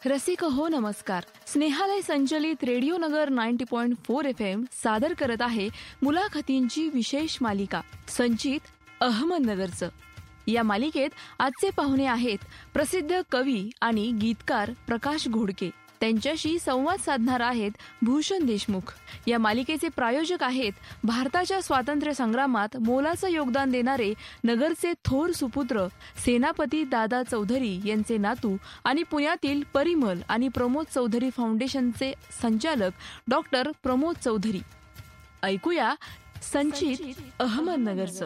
रसिक हो नमस्कार. स्नेहालय संचलित रेडिओ नगर 90.4 FM सादर करत आहे मुलाखतींची विशेष मालिका संचित अहमदनगरचं. या मालिकेत आजचे पाहुणे आहेत प्रसिद्ध कवी आणि गीतकार प्रकाश घोडके. त्यांच्याशी संवाद साधणार आहेत भूषण देशमुख. या मालिकेचे प्रायोजक आहेत भारताच्या स्वातंत्र्य संग्रामात मोलाचं योगदान देणारे नगरचे थोर सुपुत्र सेनापती दादा चौधरी यांचे नातू आणि पुण्यातील परिमल आणि प्रमोद चौधरी फाउंडेशनचे संचालक डॉक्टर प्रमोद चौधरी. ऐकूया संचित अहमदनगरचं.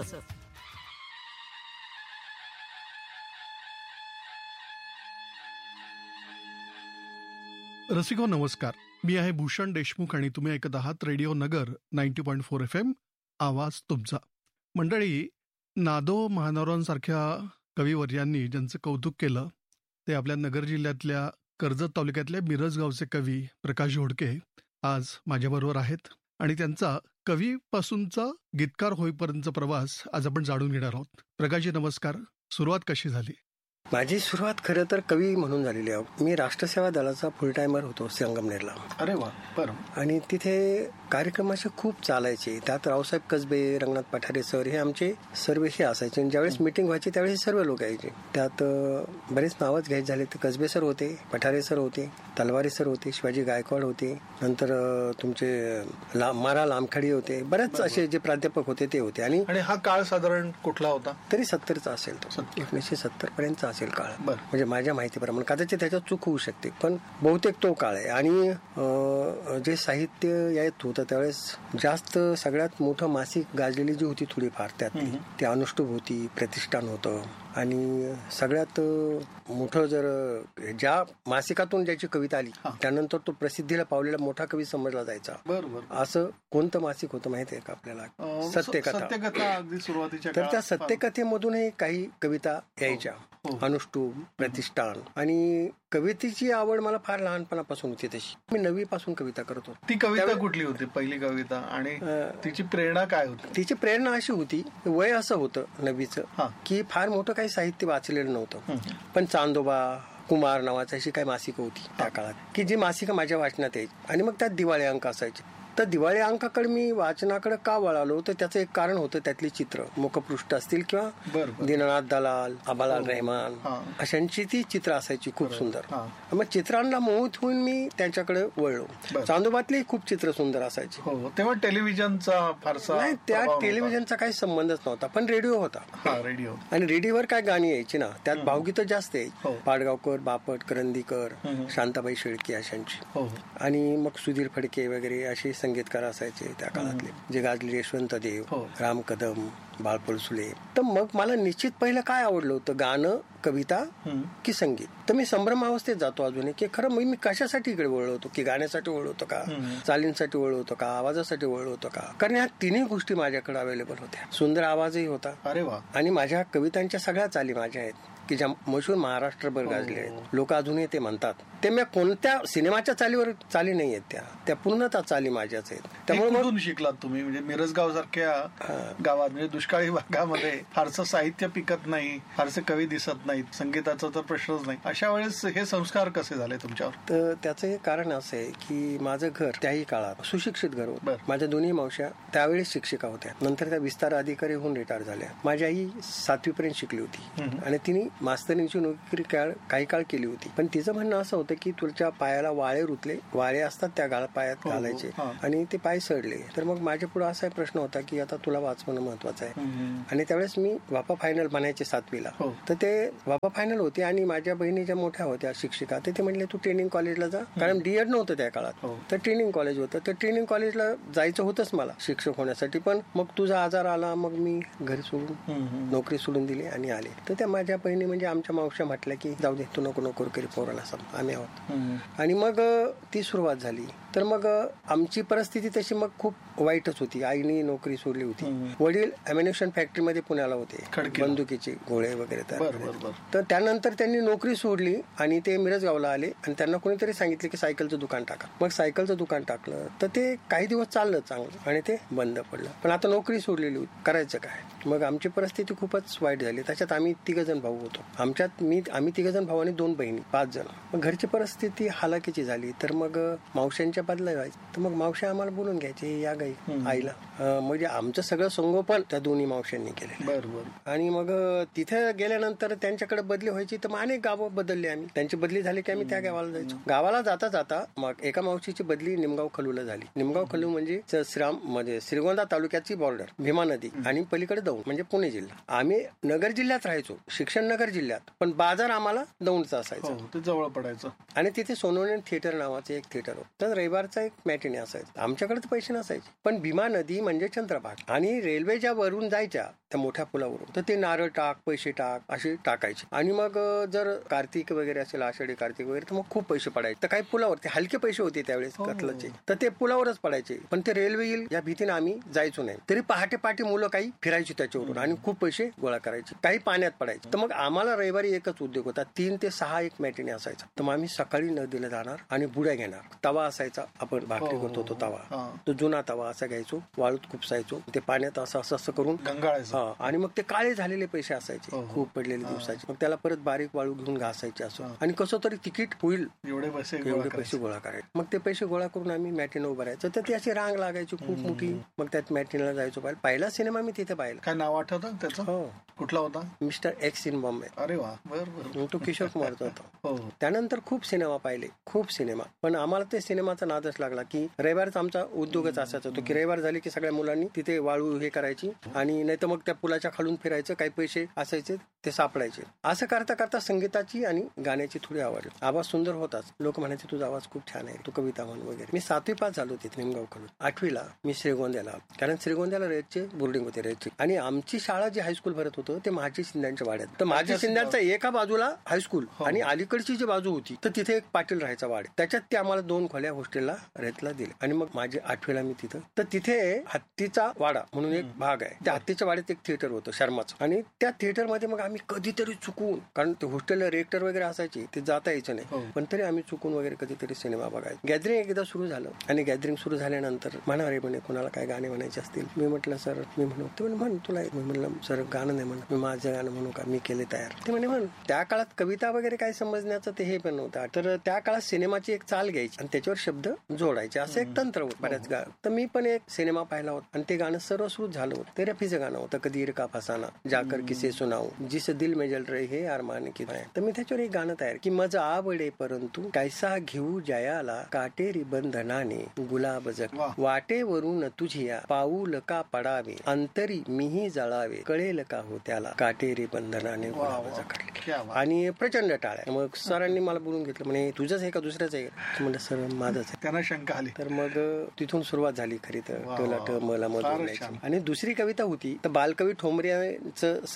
रसिको नमस्कार. मी आहे भूषण देशमुख आणि तुम्ही ऐकत आहात रेडिओ नगर 90.4 FM आवाज तुमचा. मंडळी, नादो महानोरांसारख्या कविवर्यांनी ज्यांचं कौतुक केलं ते आपल्या नगर जिल्ह्यातल्या कर्जत तालुक्यातल्या मिरज गावचे कवी प्रकाश घोडके आज माझ्याबरोबर आहेत आणि त्यांचा कवीपासूनचा गीतकार होईपर्यंतचा प्रवास आज आपण जाणून घेणार आहोत. प्रकाशजी नमस्कार. सुरुवात कशी झाली? माझी सुरुवात खरं तर कवी म्हणून झालेली आहे. मी राष्ट्रसेवा दलाचा फुल टायमर होतो संगमनेरला. अरे वा. बरं. आणि तिथे कार्यक्रम असे खूप चालायचे. त्यात रावसाहेब कसबे, रंगनाथ पठारे सर हे आमचे सर्व हे असायचे. आणि ज्यावेळेस मीटिंग व्हायची त्यावेळेस सर्व लोक यायचे. त्यात बरेच नावच घ्यायचे झाले तर कसबे सर होते, पठारे सर होते, तलवारी सर होते, शिवाजी गायकवाड होते, नंतर तुमचे मारा लामखडी होते, बरेच असे जे प्राध्यापक होते ते होते. आणि हा काळ साधारण कुठला होता? तरी 70चा असेल तो. 1970 पर्यंत असेल काळ. म्हणजे माझ्या माहितीप्रमाणे, कदाचित त्याच्यात चूक होऊ शकते पण बहुतेक तो काळ आहे. आणि जे साहित्य येत होतं त्यावेळेस जास्त सगळ्यात मोठं मासिक गाजलेली जी होती थोडीफार त्यातली ती अनुष्टुभ होती, प्रतिष्ठान होतं. आणि सगळ्यात मोठं जर ज्या मासिकातून ज्याची कविता आली त्यानंतर तो प्रसिद्धीला पावलेला मोठा कवी समजला जायचा. बरोबर. असं कोणतं मासिक होतं माहिती आहे का आपल्याला? सत्यकथा. तर त्या सत्यकथेमधूनही काही कविता यायच्या, अनुष्टुभ, प्रतिष्ठान. आणि कवितेची आवड मला फार लहानपणापासून होती. तशी मी 9वी पासून कविता करत होतो. ती कविता कुठली होती पहिली कविता आणि तिची प्रेरणा काय होती? तिची प्रेरणा अशी होती, वय असं होतं 9वीचं की फार मोठं काही साहित्य वाचलेलं नव्हतं. पण चांदोबा, कुमार नावाची अशी काही मासिकं होती त्या काळात की जी मासिकं माझ्या वाचनात यायची. आणि मग त्यात दिवाळी अंक असायचे. तर दिवाळी अंकाकडे मी वाचनाकडे का वळालो तर त्याचं एक कारण होतं. त्यातली चित्र, मुखपृष्ठ असतील किंवा दीननाथ दलाल, आबालाल रेहमान अशांची ती चित्र असायची खूप सुंदर. मग चित्रांना मोहित होऊन मी त्यांच्याकडे वळलो. चांदोबातली खूप चित्र सुंदर असायची. तेव्हा टेलिव्हिजनचा फारसा नाही, त्या टेलिव्हिजनचा काही संबंधच नव्हता. पण रेडिओ होता. रेडिओ. आणि रेडिओवर काय गाणी यायची ना, त्यात भावगीतं जास्त यायची. पाडगावकर, बापट, करंदीकर, शांताबाई शेळके अशांची. आणि मग सुधीर फडके वगैरे असे संगीतकार असायचे त्या काळातले, जे गाजले यशवंत देव, राम कदम, बाळपळ सुले. तर मग मला निश्चित पहिलं काय आवडलं होतं, गाणं, कविता की संगीत. तर मी संभ्रमावस्थेत जातो अजूनही की खरं मी कशासाठी इकडे वळलो होतो, की गाण्यासाठी वळलो होतो का, चालींसाठी वळलो होतो का, आवाजासाठी वळलो होतो का. कारण या तिन्ही गोष्टी माझ्याकडे अवेलेबल होत्या. सुंदर आवाजही होता. अरे वा. आणि माझ्या कवितांच्या सगळ्या चाली माझ्या आहेत की ज्या मशहूर महाराष्ट्रभर गाजले आहेत. लोक अजूनही ते म्हणतात. ते मी कोणत्या सिनेमाच्या चालीवर चाली नाही आहेत, त्या पूर्णतः चाली माझ्याच आहेत. त्यामुळे शिकलात तुम्ही? म्हणजे मिरजगाव सारख्या गावात, म्हणजे दुष्काळी भागामध्ये फारसं साहित्य पिकत नाही, फारसे कवी दिसत नाहीत, संगीताचा तर प्रश्नच नाही. अशा वेळेस हे संस्कार कसे झाले तुमच्यावर? तर त्याचं एक कारण असं आहे की माझं घर त्याही काळात सुशिक्षित घर होतं. माझ्या दोन्ही मावश्या त्यावेळेस शिक्षिका होत्या. नंतर त्या विस्तार अधिकारी होऊन रिटायर झाल्या. माझी आई 7वी पर्यंत शिकली होती आणि तिने मास्तरींची नोकरी काही काळ केली होती. पण तिचं म्हणणं असं होतं की तुझ्या पायाला वाळे रुतले, वाळे असतात त्या पायात घालायचे आणि ते पाय सडले. तर मग माझ्या पुढे असा प्रश्न होता की आता तुला वाचवणं महत्वाचं आहे. आणि त्यावेळेस मी वापा फायनल बनायचे 7वीला. तर ते वापा फायनल होते आणि माझ्या बहिणी ज्या मोठ्या होत्या शिक्षिका, ते म्हणले तू ट्रेनिंग कॉलेजला जा, कारण डीएड नव्हतं त्या काळात. तर ट्रेनिंग कॉलेज होतं. तर ट्रेनिंग कॉलेजला जायचं होतंच मला शिक्षक होण्यासाठी. पण मग तुझा आजार आला, मग मी घरी सोडून नोकरी सोडून दिली आणि आले. तर त्या माझ्या बहिणी म्हणजे आमच्या मावश्या म्हटल्या की जाऊ दे, तू नको करी पोराला, आम्ही आहोत. आणि मग ती सुरुवात झाली. तर मग आमची परिस्थिती तशी मग खूप वाईटच होती. आईने नोकरी सोडली होती. वडील अम्युनिशन फॅक्टरीमध्ये पुण्याला होते, बंदुकीचे गोळे वगैरे. तर त्यानंतर त्यांनी नोकरी सोडली आणि ते मिरजगावला आले आणि त्यांना कोणीतरी सांगितले की सायकलचं दुकान टाका. मग सायकलचं दुकान टाकलं. तर ते काही दिवस चाललं चांगलं आणि ते बंद पडलं. पण आता नोकरी सोडलेली होती, करायचं काय. मग आमची परिस्थिती खूपच वाईट झाली. त्याच्यात आम्ही 3 जण भाऊ होतो. होतो. आम्ही 3 जण भाऊ आणि 2 बहिणी, 5 जण. मग घरची परिस्थिती हालाकीची झाली तर मग मावश्यांच्या बदला व्हायचं. तर मग मावश्या आम्हाला बोलून घ्यायचे, या गाई आईला. म्हणजे आमचं सगळं संगोपन त्या दोन्ही मावश्यांनी केले. बरोबर. आणि मग तिथे गेल्यानंतर त्यांच्याकडे बदली व्हायची तर मग अनेक गावं बदलली आम्ही. त्यांची बदली झाली की आम्ही त्या गावाला जायचो. गावाला जाता जाता मग एका मावशीची बदली निमगाव खलूला झाली. निमगाव खलू म्हणजे म्हणजे श्रीगोंदा तालुक्याची बॉर्डर, भीमा नदी, आणि पलीकडे दौंड म्हणजे पुणे जिल्हा. आम्ही नगर जिल्ह्यात राहायचो, शिक्षण नगर जिल्ह्यात, पण बाजार आम्हाला दौंडचा असायचा. ते जवळ पडायचं. आणि तिथे सोनवणे थिएटर नावाचं एक थिएटर होतं. तर रविवारचा एक मॅटिनी असायचा. आमच्याकडे तर पैसे नसायचे, पण भीमा नदी म्हणजे चंद्रभागा, आणि रेल्वे ज्या वरून जायच्या त्या मोठ्या पुलावरून, तर ते नारळ टाक, पैसे टाक असे टाकायचे. आणि मग जर कार्तिक वगैरे असेल, आषाढी कार्तिक वगैरे, तर मग खूप पैसे पडायचे. तर काही पुलावर हलके पैसे होते त्यावेळेस कतलाचे, तर ते पुलावरच पडायचे. पण ते रेल्वे येईल या भीतीने आम्ही जायचो नाही. तरी पहाटे पहाटे मुलं काही फिरायची त्याच्यावरून आणि खूप पैसे गोळा करायचे, काही पाण्यात पडायचे. तर मग आम्हाला रविवारी एकच उद्योग होता, 3 ते 6 एक मॅटिनी असायचा. तर मग आम्ही सकाळी नदीला जाणार आणि बुड्या घेणार. तवा असायचा, आपण भाकरी करतो तो तवा, तो जुना तवा असा घ्यायचो, वाळूत खुपसायचो, ते पाण्यात असं करून गंगाळायचं. आणि मग ते काळे झालेले पैसे असायचे खूप पडलेले दिवसाचे. मग त्याला परत बारीक वाळू घेऊन घासायचे असं, आणि कसं तरी तिकीट होईल एवढे पैसे गोळा करायचे. मग ते पैसे गोळा करून आम्ही मॅटिन उभं राहायचं. तर ती अशी रांग लागायची खूप मोठी. मग त्यात मॅटिनला जायचो. पहिला सिनेमा मी तिथे पाहिला. काय नाव आठवतं त्याचं? हो. कुठला होता? Mister x in Bombay. अरे वा. बरोबर. तो किशोर कुमारचा होता. त्यानंतर खूप सिनेमा पाहिले, खूप सिनेमा. पण आम्हाला ते सिनेमाचा नादच लागला की रविवारचा आमचा उद्योगच असायचा होतो की रविवार झाली की सगळ्या मुलांनी तिथे वाळू हे करायची, आणि नाही तर मग त्या पुलाच्या खालून फिरायचं, काही पैसे असायचे ते सापडायचे. असं करता करता संगीताची आणि गाण्याची थोडी आवड. आवाज सुंदर होताच. लोक म्हणायचे तुझा आवाज खूप छान आहे, तू कविता म्हण वगैरे. मी 7वी पास झालो तिथे निमगाव कडून. 8वीला मी श्रीगोंद्याला, कारण श्रीगोंद्याला रेतचे बोर्डिंग होते रेतचे, आणि आमची शाळा जी हायस्कूल भरत होतं ते महाजी शिंद्यांच्या वाड्यात. तर महाजी शिंद्यांचा एका बाजूला हायस्कूल आणि अलीकडची जी बाजू होती तर तिथे एक पाटील राहायचा वाड. त्याच्यात ते आम्हाला 2 खोल्या हॉस्टेलला रेतला दिले. आणि मग माझे 8वीला मी तिथं, तर तिथे हत्तीचा वाडा म्हणून एक भाग आहे. त्या हत्तीच्या वाड्यात एक थिएटर होतं शर्माचं, आणि त्या थिएटरमध्ये मग आम्ही कधीतरी चुकून, कारण ते हॉस्टेलला रेक्टर वगैरे असायचे, ते जाता यायचं नाही, पण तरी आम्ही चुकून वगैरे कधीतरी सिनेमा बघायचो. गॅदरिंग एकदा सुरू झालं, आणि गॅदरिंग सुरू झाल्यानंतर म्हणा रे म्हणे कोणाला काय गाणे म्हणायचे असतील. मी म्हटलं सर मी म्हणू. ते म्हण तुला. मी म्हणलं सर गाणं नाही म्हणून. मी माझं गाणं म्हणू का? मी केले तयार. ते म्हण. त्या काळात कविता वगैरे काय समजण्याचं ते हे पण नव्हतं. तर त्या काळात सिनेमाची एक चाल घ्यायची आणि त्याच्यावर शब्द जोडायचे, असं एक तंत्र होतं बऱ्याच गाणं. तर मी पण एक सिनेमा पाहिला होता, आणि ते गाणं सर्वश्रुत झालं होतं. ते रफीचं गाणं होतं, कदीर का फसाना जाकर किसे सुनाऊ, जिस दिल में जल रहे हे अरमान की. तर मी त्याच्यावर एक गाणं तयार की मजा आवडे परंतु कैसा घेऊ जयाला, काटेरी बंधनाने गुलाब जग, वाटेवरून तुझिया पाऊल का पडावे, अंतरी मीही जळावे, कळेल का हो त्याला, काटेरी बंधनाने गुलाब जगले. आणि प्रचंड टाळ्या. मग सरांनी मला बोलून घेतलं, म्हणे तुझंच आहे का दुसऱ्याच आहे? म्हणलं सर माझंच आहे. त्यांना शंका आली. तर मग तिथून सुरुवात झाली खरी तर मला मधून. आणि दुसरी कविता होती तर बालकवी ठोंबऱ्याचं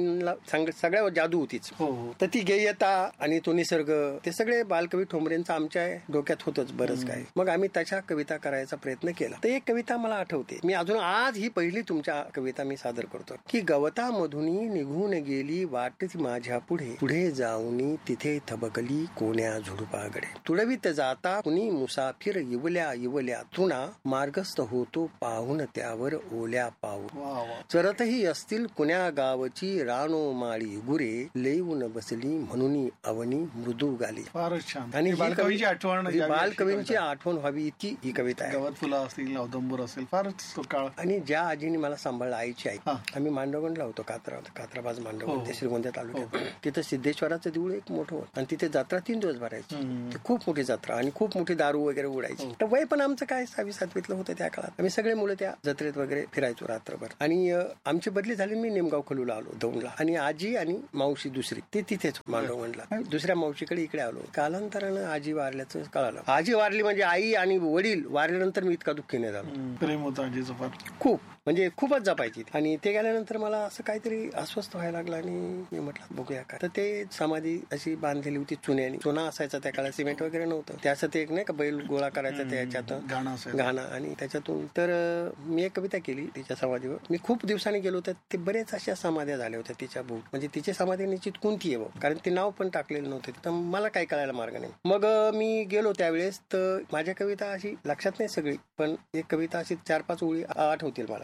सगळ्या जादू होतीच. तर ती गेयता आणि तो निसर्ग, ते सगळे बालकवी ठोंबरेंचं आमच्या डोक्यात होतच बरंच काय. मग आम्ही त्याच्या कविता करायचा प्रयत्न केला. तर एक कविता मला आठवते, मी अजून आज ही पहिली तुमच्या कविता मी सादर करतो की गवता मधुनी निघून गेली वाट माझ्या पुढे, पुढे जाऊनी तिथे थबकली कोण्या झुडपागडे, तुडवीत जाता कुणी मुसाफिर इवल्या इवल्या तुणा, मार्गस्थ होतो पाहून त्यावर ओल्या पाऊ, चरतही असतील कुण्या गावची रानो माळी गुरे, लेऊन बसली म्हणून अवनी मृदू गाली. आणि बालकवींची आठवण व्हावी इतकी ही कविता आहे. गवत फुलं असतील, औदंबर असेल, फारच काळ. आणि ज्या आजीने मला सांभाळलं, आईची आई, आम्ही मांडवगणला होतो, कात्राबाज मांडवगण, ते श्रीगोंद्या तालुक्यात. तिथं सिद्धेश्वराचं देऊळ एक मोठं होतं, आणि तिथे जत्रा 3 दिवस भरायची. खूप मोठी जत्रा, आणि खूप मोठी दारू वगैरे उडायची. तर वय पण आमचं काय 6वी-7वीतलं होतं त्या काळात. आम्ही सगळे मुलं त्या जत्रेत वगैरे फिरायचो रात्रभर. आणि आमची बदली झाली, मी निमगाव खलूला आलो दौंडला, आणि आजी आणि मावशी दुसरी ते तिथेच मांडवगणला. दुसऱ्या मावशीकडे इकडे आलो. कालांतरानं आजी वारल्याचं कळालं. आजी वारली म्हणजे आई आणि वडील वारल्यानंतर मी इतका दुःखी नाही झालो. प्रेम होतं आजीचं फार, खूप म्हणजे खूपच जपायची. आणि ते गेल्यानंतर मला असं काहीतरी अस्वस्थ व्हायला लागलं, आणि मी म्हटलं बघूया काय. तर ते समाधी अशी बांधलेली होती चुन्याने. चुना असायचा त्या काळात, सिमेंट वगैरे नव्हतं. त्याचं ते एक नाही का बैल गोळा करायचं त्याच्यात घाणा, आणि त्याच्यातून तर मी एक कविता केली तिच्या समाधीवर. मी खूप दिवसांनी गेलो तर ते बरेच अशा समाध्या झाल्या होत्या तिच्या भोवती. म्हणजे तिची समाधी निश्चित कोणती आहे, कारण ते नाव पण टाकलेलं नव्हतं. तर मला काही कळायला मार्ग नाही. मग मी गेलो त्यावेळेस, तर माझ्या कविता अशी लक्षात नाही सगळी, पण एक कविता अशी 4-5 ओळी आठवतील मला.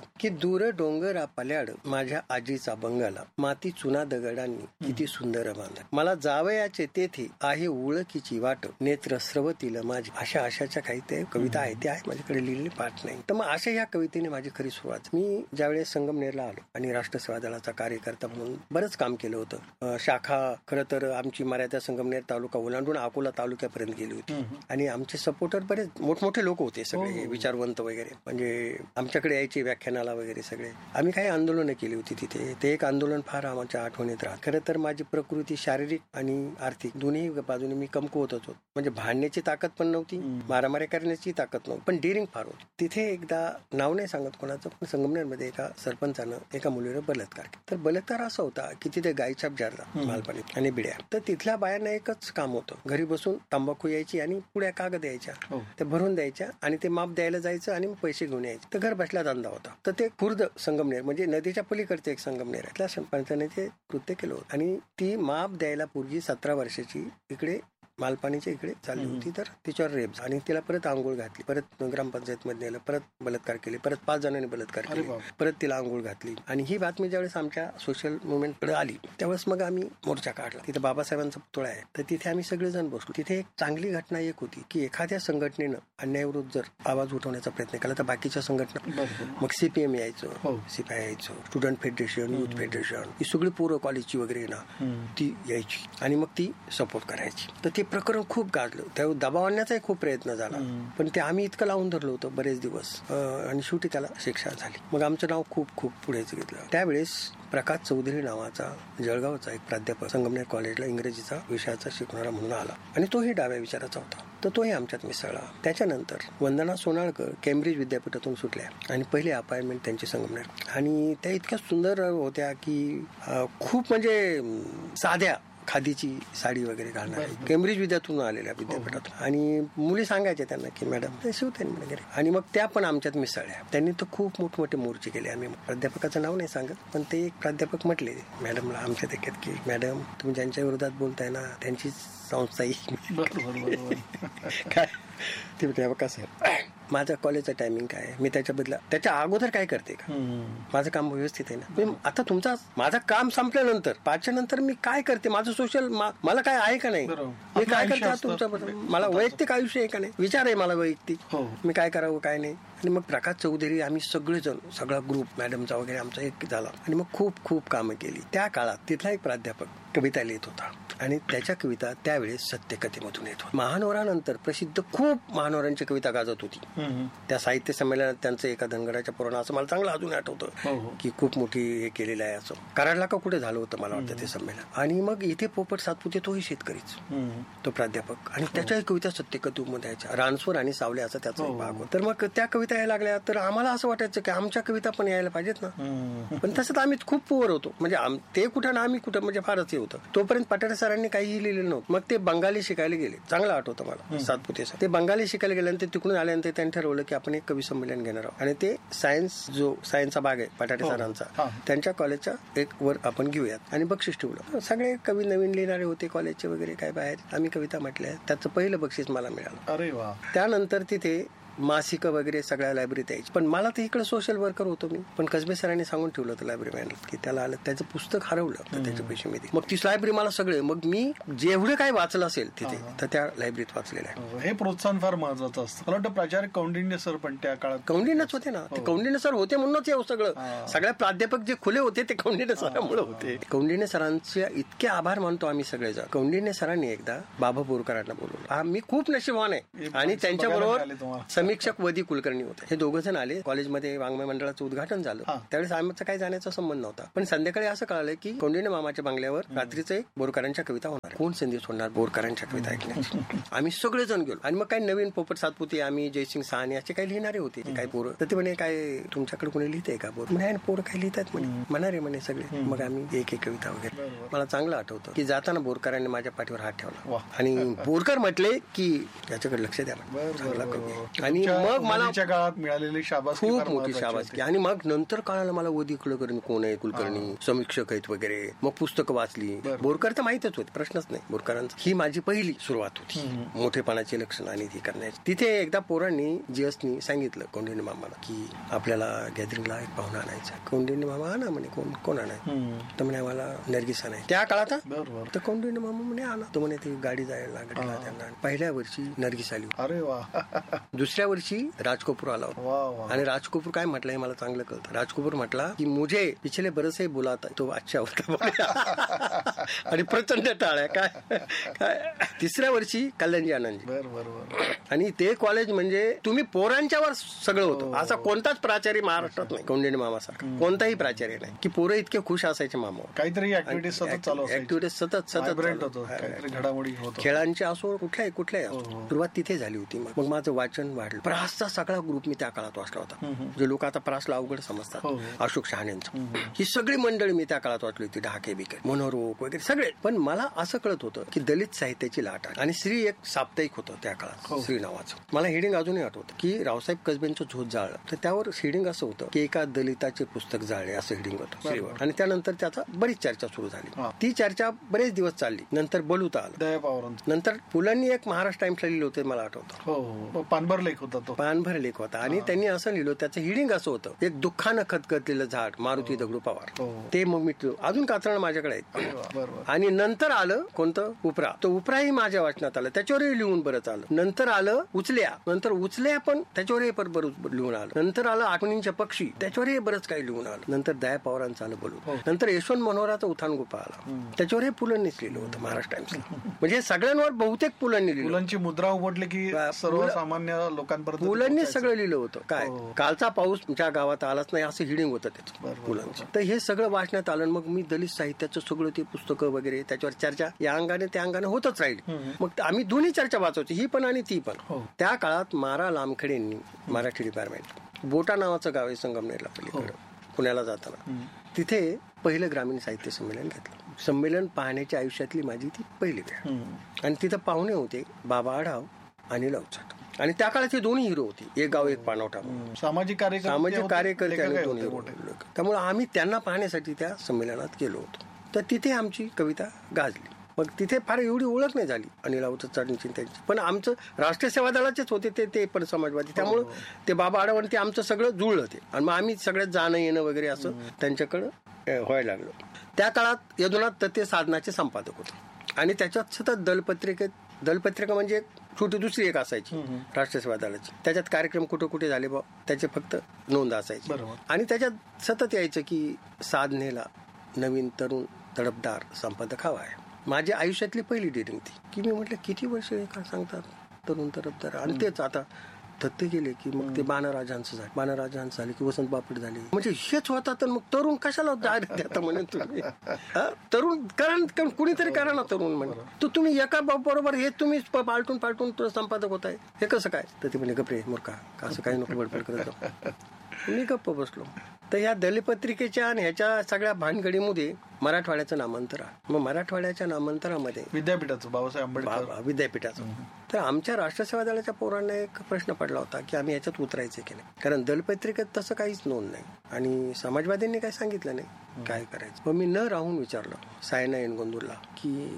की दूर डोंगरा पल्याड माझ्या आजीचा बंगाला, माती चुना दगडांनी किती सुंदर बांधा, मला जावयाचे तेथे आहे ओळखीची वाट, नेत्र स्रवतील माझी. अशाच्या काही ते कविता आहे, ते आहे माझ्याकडे लिहिलेली, पाठ नाही. तर मग अशा या कवितेने माझी खरी सुरुवात. मी ज्यावेळेस संगमनेरला आलो आणि राष्ट्र सेवा दलाचा कार्यकर्ता म्हणून बरंच काम केलं होतं. शाखा खरं तर आमची मराठा संगमनेर तालुका ओलांडून अकोला तालुक्यापर्यंत गेली होती आणि आमचे सपोर्टर बरेच मोठमोठे लोक होते, सगळे विचारवंत वगैरे, म्हणजे आमच्याकडे यायचे व्याख्यानाला वगैरे सगळे. आम्ही काही आंदोलनं केली होती तिथे. ते एक आंदोलन फार आमच्या आठवणीत राहत. खरं तर माझी प्रकृती शारीरिक आणि आर्थिक दोन्ही बाजूने मी कमकुवत होतो. म्हणजे भांडण्याची ताकद पण नव्हती, मारामारी करण्याची ताकद नव्हती, पण डेअरिंग फार होती. तिथे एकदा नाव नाही सांगत कोणाचं, पण संगमनेरमध्ये एका सरपंचानं एका मुलीवर बलात्कार केला. तर बलात्कार असा होता की तिथे गायछाप जारला, मालपाणीत आणि बिड्या. तर तिथल्या बायांना एकच काम होतं, घरी बसून तंबाखू यायची आणि पुड्या कागद यायच्या, त्या भरून द्यायच्या आणि ते माप द्यायला जायचं आणि मग पैसे घेऊन यायचे. तर घर बसल्या धंदा होता. तर ते खुर्द संगमनेर म्हणजे नदीच्या पलीकडचे एक संगमनेर आहे, त्या सरपंचाने ते कृत्य केलं होतं. आणि ती माप द्यायला पूर्वी 17 वर्षाची इकडे मालपाणीच्या इकडे चालली होती. तर तिच्यावर रेप आणि तिला परत आंघोळ घातली, परत ग्रामपंचायत मध्ये नेलं, परत बलात्कार केले, परत 5 जणांनी बलात्कार केले, परत तिला आंघोळ घातली. आणि ही बातमी ज्यावेळेस आमच्या सोशल मुवमेंट कडे आली त्यावेळेस मग आम्ही मोर्चा काढला. तिथे बाबासाहेबांचा पुतळा आहे, तर तिथे आम्ही सगळेजण बसलो. तिथे एक चांगली घटना एक होती की एखाद्या संघटनेनं अन्यायाविरुद्ध जर आवाज उठवण्याचा प्रयत्न केला तर बाकीच्या संघटना, मग CPM यायचं, CPI यायचं, स्टुडंट फेडरेशन, युथ फेडरेशन, ही सगळी पोरं कॉलेजची वगैरे ना ती यायची आणि मग ती सपोर्ट करायची. तर ते प्रकरण खूप गाजलं. त्या दबाव आणण्याचाही खूप प्रयत्न झाला, पण ते आम्ही इतकं लावून धरलं होतं बरेच दिवस आणि शेवटी त्याला शिक्षा झाली. मग आमचं नाव खूप खूप पुढेच घेतलं. त्यावेळेस प्रकाश चौधरी नावाचा जळगावचा एक प्राध्यापक संगमनेर कॉलेजला इंग्रजीचा विषयाचा शिकणारा म्हणून आला आणि तोही डाव्या विचाराचा होता, तर तोही आमच्यात मिसळला. त्याच्यानंतर वंदना सोनाळकर केम्ब्रिज विद्यापीठातून सुटल्या आणि पहिले अपॉइंटमेंट त्यांची संगमनेर, आणि त्या इतक्या सुंदर होत्या की खूप म्हणजे साध्या खादीची साडी वगैरे घालणार, केम्ब्रिज विद्यातून आलेल्या विद्यापीठातून. आणि मुली सांगायच्या त्यांना की मॅडम ते शिवते वगैरे, आणि मग त्या पण आमच्यात मिसळल्या. त्यांनी तर खूप मोठमोठे मोर्चे केले. आम्ही प्राध्यापकाचं नाव नाही सांगत, पण ते एक प्राध्यापक म्हटले मॅडमला आमच्या देखत की मॅडम तुम्ही ज्यांच्या विरोधात बोलताय ना त्यांची संस्था काय ते कसं आहे, माझ्या कॉलेजचं टायमिंग काय, मी त्याच्या अगोदर काय करते का, माझं काम व्यवस्थित आहे ना. आता माझं काम संपल्यानंतर 5च्या नंतर मी काय करते, माझं सोशल मला काय आहे का नाही, मी काय करते तुमच्याबद्दल, मला वैयक्तिक आयुष्य आहे का नाही, विचार आहे मला वैयक्तिक, मी काय करावं काय नाही. आणि मग प्रकाश चौधरी आम्ही सगळेजण सगळा ग्रुप मॅडमचा वगैरे आमचा एक झाला आणि मग खूप खूप कामं केली. त्या काळात तिथला एक प्राध्यापक कविता लिहित होता आणि त्याच्या कविता त्यावेळेस सत्यकथेमधून येत होत्या. महानोरानंतर प्रसिद्ध खूप महानोरांची कविता गाजत होती. त्या साहित्य संमेलनात त्यांचं एका धनगराच्या पुराण असं मला चांगलं अजून आठवतं की खूप मोठी हे केलेलं आहे. असं कराडला का कुठे झालं होतं मला वाटतं ते संमेलन. आणि मग इथे पोपट सातपुते तोही शेतकरीच तो प्राध्यापक, आणि त्याच्याही कविता सत्यकथेमध्ये यायच्या. रानस्वर आणि सावले असा त्याचा एक भाग होता. तर मग त्या कविता यायला लागल्या तर आम्हाला असं वाटायचं की आमच्या कविता पण यायला पाहिजेत ना, पण तसं तर आम्ही खूप पुअर होतो. म्हणजे ते कुठं ना आम्ही कुठं, म्हणजे फारच हे होतं. तोपर्यंत पठारे सरांनी काही लिहिलेलं नव्हतं. मग ते बंगाली शिकायला गेले, चांगलं आठवतं मला सातपुते सर. ते बंगाली शिकायला गेल्यानंतर तिकडून आल्यानंतर त्यांनी ठरवलं की आपण एक कवी संमेलन घेणार आहोत आणि ते सायन्सचा भाग आहे पठारे सरांचा, त्यांच्या कॉलेजच्या एक वर आपण घेऊयात आणि बक्षीस ठेवलं. सगळे कवी नवीन लिहिणारे होते कॉलेजचे वगैरे काय बाहेर. आम्ही कविता म्हटल्या, त्याचं पहिलं बक्षीस मला मिळालं. अरे वा. त्यानंतर तिथे मासिक वगैरे सगळ्या लायब्ररीत यायची. पण मला तर इकडे सोशल वर्कर होतो मी, पण कसबे सरांनी सांगून ठेवलं होतं लायब्ररीमॅनला की त्याला आलं त्याचं पुस्तक हरवलं तर त्याचे पैसे मी दे. मग ती लायब्ररी मला सगळे, मग मी जेवढं काही वाचलं असेल तिथे तर त्या लायब्ररीत वाचलेलं आहे. हे प्रोत्साहन फार महत्वाचं असतं. मला वाटतं प्राचार्य कौंडिण्य सर पण त्या काळात कौंडिण्यच होते ना. ते कौंडिण्य सर होते म्हणूनच हे सगळं, सगळ्या प्राध्यापक जे खुले होते ते कौंडिण्य सरांमुळे होते. कौंडिण्य सरांचे इतके आभार मानतो आम्ही सगळेजण. कौंडिण्य सरांनी एकदा बाबा बोरकरांना बोलवलं. मी खूप नशीबवान आहे. आणि त्यांच्याबरोबर समीक्षक वदी कुलकर्णी होते. हे दोघं जण आले. कॉलेजमध्ये वाङ्मय मंडळाचं उद्घाटन झालं. त्यावेळेस आमचा काही जाण्याचा संबंध नव्हता, पण संध्याकाळी असं कळालं की कौंडिण्य मामाच्या बंगल्यावर रात्रीचं एक बोरकरांच्या कविता होणार. कोण संधी सोडणार बोरकरांच्या कविता ऐकण्याची. आम्ही सगळेजण गेलो आणि मग काही नवीन पोपट सातपुते, आम्ही जयसिंग साहनी असे काही लिहिणारे होते काही पोरं. तर ते म्हणे काय तुमच्याकडे कोणी लिहितंय का बोर, म्हणे पोरं काही लिहितात म्हणे, म्हणारे म्हणे सगळे. मग आम्ही एक कविता वगैरे. मला चांगलं आठवतं की जाताना बोरकरांनी माझ्या पाठीवर हात ठेवला आणि बोरकर म्हटले की याच्याकडे लक्ष द्या, चांगला कवी. आणि आणि मग मला काळात मिळालेली शाबासकी खूप मोठी शाबासकी. आणि मग नंतर कळालं मला वदी कुलकर्णी कोण आहे, कुलकर्णी समीक्षक आहेत वगैरे. मग पुस्तकं वाचली. बोरकर तर माहितच होते, प्रश्नच नाही बोरकरांचा. ही माझी पहिली सुरुवात होती मोठेपणाची लक्षणं आणि ती करण्याची. तिथे एकदा पोरांनी जीएसनी सांगितलं कोंडिन्य मामाला की आपल्याला गॅदरिंगला एक पाहुणा आणायचा. कोंडिन्य मामा आणा म्हणे. कोण आणाय? तर म्हणे आम्हाला नर्गिस आणाय. त्या काळात तर कोंडिन्य मामा म्हणे आणा. तो म्हणे ती गाडी जायला लागली त्यांना. पहिल्या वर्षी नर्गिस आली. अरे वा. दुसऱ्या वर्षी राज कपूर आला होता. आणि राज कपूर काय म्हटलं हे मला चांगलं कळतं. राज कपूर म्हटला की मुझे पिछले बरस ही बुलाता तो अच्छा होता. आणि प्रचंड टाळ्या. काय तिसऱ्या वर्षी कल्याणजी आनंदजी. आणि ते कॉलेज म्हणजे तुम्ही पोरांच्यावर सगळं होतं. असा कोणताच प्राचार्य महाराष्ट्रात नाही कोंडिन्य मामासारखा. कोणताही प्राचार्य नाही की पोरं इतके खुश असायचे मामावर. काहीतरी ऍक्टिव्हिटीज सतत घडामोडी होत. खेळांच्या असो कुठल्याही असो. सुरुवात तिथे झाली होती. मग माझं वाचन वाढलं. प्रासचा सगळा ग्रुप मी त्या काळात वाचला होता. जे लोक आता प्रासला अवघड समजतात. अशोक शहाण्यांचं ही सगळी मंडळी मी त्या काळात वाचली होती. ढाके बिके मनोरोग वगैरे सगळे. पण मला असं कळत होतं की दलित साहित्याची लाट आहे. आणि श्री एक साप्ताहिक होतं त्या काळात, श्री नावाचं. मला हेडिंग अजूनही आठवतं की रावसाहेब कसबेंचं झोत जाळलं. तर त्यावर हेडिंग असं होतं की एका दलिताचे पुस्तक जाळले असं हेडिंग होतं श्रीवर. आणि त्यानंतर त्याचा बरीच चर्चा सुरू झाली. ती चर्चा बरेच दिवस चालली. नंतर बलूता आलं. नंतर पुलांनी एक महाराष्ट्र टाइम्सला लिहिलं होतं मला आठवतं. पानभर लेख होता तो. पानभर लेख होता. आणि त्यांनी असं लिहिलं, त्याचं हिडिंग असं होतं, एक दुःखानं खतखतलेलं झाड मारुती दगडू पवार. ते मग मी अजून कातरण माझ्याकडे आहेत. आणि नंतर आलं कोणतं उपरा. तो उपराही माझ्या वाचनात आलं. त्याच्यावरही लिहून बरंच आलं. नंतर आलं उचल्या पण त्याच्यावरही बरंच लिहून आलं. नंतर आलं आठवणींच्या पक्षी. त्याच्यावरही बरंच काही लिहून आलं. नंतर दया पवारांचं आलं बोलून. नंतर यशवंत मनोहराचा उत्थान गुफा आला. त्याच्यावरही पुलंनीच लिहिलं होतं महाराष्ट्र टाइम्सला. म्हणजे सगळ्यांवर बहुतेक पुलंनी लिहिलं. पुलंची मुद्रा उमटली की सर्वसामान्य लोकांपर्यंत पुलंनी सगळं लिहिलं होतं. काय कालचा पाऊस तुमच्या गावात आलाच नाही असं हिडिंग होतं त्याचं पुलंचं. तर हे सगळं वाचण्यात आलं. मग मी दलित साहित्याचं सगळं ते पुस्तकं वगैरे त्याच्यावर चर्चा या अंगाने त्या अंगाने होतच राहील. मग आम्ही दोन्ही चर्चा वाचवची, ही पण आणि ती पण. त्या काळात मारा लामखेडेंनी मराठी डिपार्टमेंट बोटा नावाचं गाव आहे संगमनेरला पलीकडे पुण्याला जाताना. तिथे पहिलं ग्रामीण साहित्य संमेलन घेतलं. संमेलन पाहण्याच्या आयुष्यातली माझी ती पहिली वेळ. आणि तिथं पाहुणे होते बाबा आढाव आणि लवचट. आणि त्या काळात हे दोन्ही हिरो होते. एक गाव एक पानवटा. सामाजिक कार्यकर्ते आणि दोन हिरो. त्यामुळे आम्ही त्यांना पाहण्यासाठी त्या संमेलनात गेलो होतो. तर तिथे आमची कविता गाजली. मग तिथे फार एवढी ओळख नाही झाली अनिल चढणची त्यांची. पण आमचं राष्ट्रीय सेवा दलाचेच होते ते पण समाजवादी. त्यामुळं ते बाबा आढाव ते आमचं सगळं जुळलं ते. आणि मग आम्ही सगळ्यात जाणं येणं वगैरे असं त्यांच्याकडं व्हायला लागलो. त्या काळात यदुनाथ तते साधनाचे संपादक होते. आणि त्याच्यात सतत दलपत्रिका म्हणजे छोटी दुसरी एक असायची राष्ट्रीय सेवा दलाची. त्याच्यात कार्यक्रम कुठे झाले बा त्याचे फक्त नोंद असायची. आणि त्याच्यात सतत यायचं की साधनेला नवीन तरुण तडफदार संपादक हवा आहे. माझ्या आयुष्यातली पहिली डेटिंग ती की मी म्हटलं किती वर्ष काय सांगतात तरुण तडफदार. आणि तेच आता दत्ते गेले की मग ते बाणराजांचं झाले की वसंत बापट झाले. म्हणजे हेच होता. तर मग तरुण कशाला आता म्हणे तुम्ही तरुण कारण कुणीतरी करा ना तरुण म्हणे. तर तुम्ही एका बरोबर हे तुम्ही पालटून संपादक होताय हे कसं काय. तर ते म्हणे गप्रे मूर्खा असं काही नको बडबड करत. मी गप्प बसलो. तर ह्या दलिपत्रिकेच्या आणि ह्याच्या सगळ्या भानगडीमध्ये मराठवाड्याचं नामांतर आहे. मग मराठवाड्याच्या नामांतरामध्ये विद्यापीठाचं बाबासाहेब आंबेडकर विद्यापीठाचं. तर आमच्या राष्ट्रीय सेवा दलाच्या पोरांना एक प्रश्न पडला होता की आम्ही याच्यात उतरायचं की नाही. कारण दलपत्रिकेत तसं काहीच नोंद नाही आणि समाजवाद्यांनी काही सांगितलं नाही काय करायचं. मग मी न राहून विचारलं सायना एनगोंदूरला की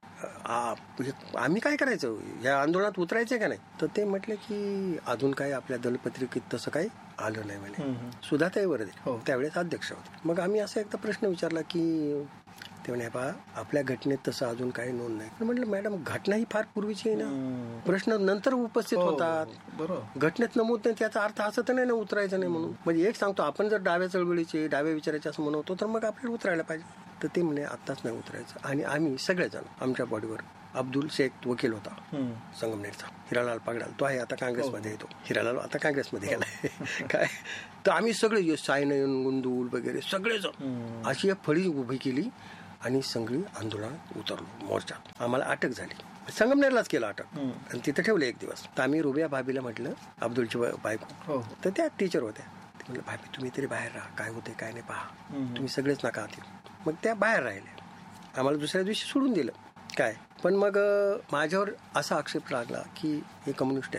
आम्ही काय करायचं या आंदोलनात उतरायचं का नाही. तर ते म्हटले की अजून काय आपल्या दलपत्रिकेत तसं काही आलं नाही म्हणे. सुधाताई वर्दे त्यावेळेस अध्यक्ष होते. मग आम्ही असा एकदा प्रश्न विचारला की ते म्हणे पहा आपल्या घटनेत तसं अजून काही नोंद नाही. म्हटलं मॅडम घटना ही फार पूर्वीची आहे ना. प्रश्न नंतर उपस्थित होतात. घटनेत नमूद नाही त्याचा अर्थ असं तर नाही ना उतरायचं नाही म्हणून. म्हणजे एक सांगतो आपण जर डाव्या चळवळीचे डाव्या विचारायचे असं म्हणतो तर मग आपल्याला उतरायला पाहिजे. तर ते म्हणे आत्ताच नाही उतरायचं. आणि आम्ही सगळेजण आमच्या बॉडीवर अब्दुल शेख वकील होता संगमनेरचा हिरालाल पगडाल तो आहे आता काँग्रेसमध्ये येतो. हिरालाल आता काँग्रेसमध्ये गेलाय काय. तर आम्ही सगळे सायनयन गुंदूल वगैरे सगळेजण अशी एक फळी उभी केली आणि सगळी आंदोलनात उतरलो मोर्चात. आम्हाला अटक झाली. संगमनेरलाच केलं अटक आणि तिथे ठेवलं एक दिवस. तर आम्ही रुबिया भाभीला म्हटलं अब्दुलची बायको तर त्या टीचर होत्या. ते म्हटलं भाभी तुम्ही तरी बाहेर राहा काय होते काय नाही पहा तुम्ही सगळेच नका आत. मग त्या बाहेर राहिल्या. आम्हाला दुसऱ्या दिवशी सोडून दिलं काय. पण मग माझ्यावर असा आक्षेप लागला की हे कम्युनिस्ट आहेत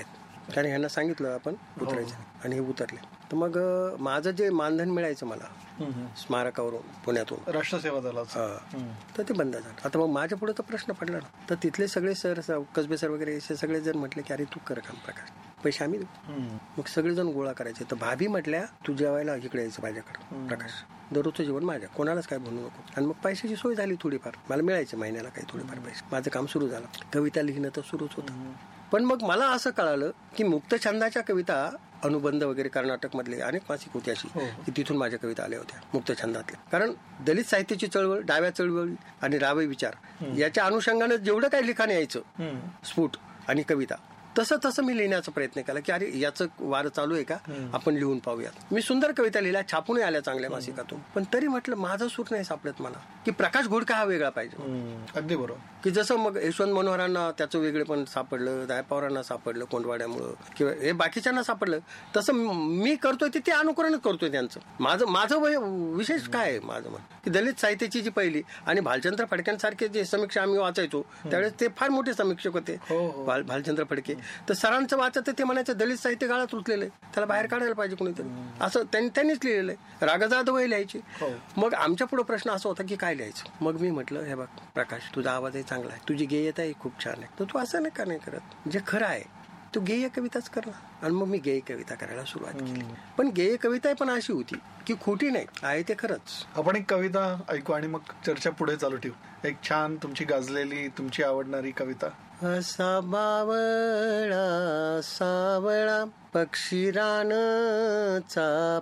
कारण ह्यांना सांगितलं आपण उतरायचं आणि हे उतरले. तर मग माझं जे मानधन मिळायचं मला स्मारकावरून पुण्यातून राष्ट्रसेवा झाला तर ते बंद झालं. आता मग माझ्या पुढे तर प्रश्न पडला ना. तर तिथले सगळे सर कसबे सर वगैरे असे सगळे जण म्हटले की अरे तू कर काम प्रकाश, पैसे आम्ही देऊ. मग सगळेजण गोळा करायचे. तर भाभी म्हटल्या तू जेवायला इकडे यायचं माझ्याकडे प्रकाश, दररोजचं जेवण माझ्या, कोणालाच काय म्हणू नको. आणि मग पैशाची सोय झाली थोडीफार, मला मिळायचे महिन्याला काही थोडेफार पैसे. माझं काम सुरू झालं, कविता लिहिणं तर सुरूच होतं. पण मग मला असं कळालं की मुक्तछंदाच्या कविता, अनुबंध वगैरे कर्नाटक मधले अनेक मासिक होती अशी की तिथून माझ्या कविता आल्या होत्या मुक्तछंदातल्या. कारण दलित साहित्याची चळवळ, डाव्या चळवळ आणि रावे विचार याच्या अनुषंगाने जेवढं काही लिखाण यायचं स्फुट आणि कविता, तसं तसं मी लिहिण्याचा प्रयत्न केला की अरे याचं वारं चालू आहे का, आपण लिहून पाहूयात. मी सुंदर कविता लिहिल्या, छापूनही आल्या चांगल्या मासिकातून. पण तरी म्हटलं माझा सूर नाही सापडत मला की प्रकाश घोडका हा वेगळा पाहिजे. अगदी बरोबर. की जसं मग यशवंत मनोहरांना त्याचं वेगळेपण सापडलं, दयापवारांना सापडलं कोंडवाड्यामुळं किंवा हे बाकीच्यांना सापडलं, तसं मी करतोय ते अनुकरणच करतोय त्यांचं. माझं विशेष काय आहे माझं म्हण की दलित साहित्याची जी पहिली आणि भालचंद्र फडक्यांसारखे जे समीक्षा आम्ही वाचायचो त्यावेळेस ते फार मोठे समीक्षक होते भालचंद्र फडके. तर सरांचं वाचत ते म्हणायचं दलित साहित्य गाळात रुतलेलं आहे, त्याला बाहेर काढायला पाहिजे कोणीतरी, असं त्यांनीच लिहिलेलं आहे. रागजादवही लिहायची. मग आमच्या पुढे प्रश्न असा होता की काय लिहायचं. मग मी म्हटलं हे बघ प्रकाश, तुझा आवाजही चांगला आहे, तुझी गेयता ही खूप छान आहे, तर तू असं नाही का नाही करत, जे खरं आहे तू गेय कविताच कर ना. आणि मग मी गेय कविता करायला सुरुवात केली. पण गेय कविता पण अशी होती की खोटी नाही, आहे ते खरंच. आपण एक कविता ऐकू आणि मग चर्चा पुढे चालू ठेवू. एक छान तुमची गाजलेली, तुमची आवडणारी कविता. असा बावळा सावळा पक्षी रानचा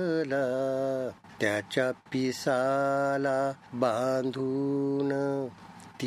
पाळला, त्याच्या पिसाला बांधून